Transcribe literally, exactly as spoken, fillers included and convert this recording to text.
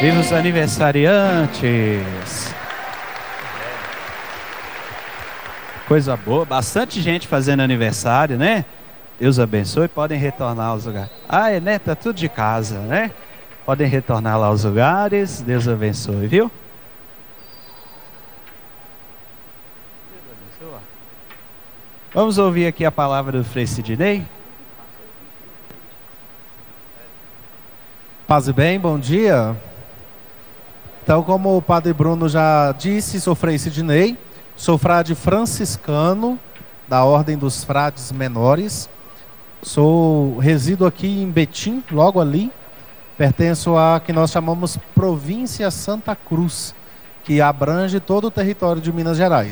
Viva os aniversariantes! Coisa boa, bastante gente fazendo aniversário, né? Deus abençoe, podem retornar aos lugares. Ah, é, né? Tá tudo de casa, né? Podem retornar lá aos lugares, Deus abençoe, viu? Deus abençoe. Vamos ouvir aqui a palavra do Frei Sidney. Paz e bem, bom dia. Então, como o Padre Bruno já disse, sou Frei Sidney, sou frade franciscano da Ordem dos Frades Menores. Sou, resido aqui em Betim, logo ali. Pertenço a que nós chamamos Província Santa Cruz, que abrange todo o território de Minas Gerais.